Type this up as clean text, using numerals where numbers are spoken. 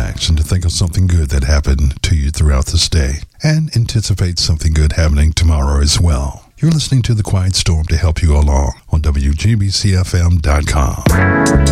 relax and to think of something good that happened to you throughout this day and anticipate something good happening tomorrow as well. You're listening to The Quiet Storm to help you along on WGBCFM.com.